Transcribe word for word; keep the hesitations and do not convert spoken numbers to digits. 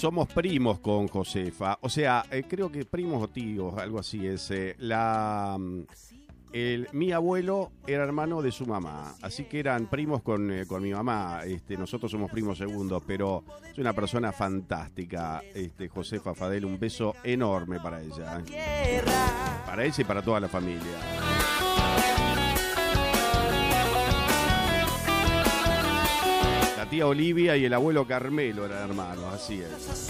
somos primos con Josefa. O sea, eh, creo que primos o tíos, algo así es. Eh, la, el, mi abuelo era hermano de su mamá, así que eran primos con, eh, con mi mamá. Este, nosotros somos primos segundos, pero es una persona fantástica, este, Josefa Fadel. Un beso enorme para ella. ¿eh? Para ella y para toda la familia. La tía Olivia y el abuelo Carmelo eran hermanos, así es.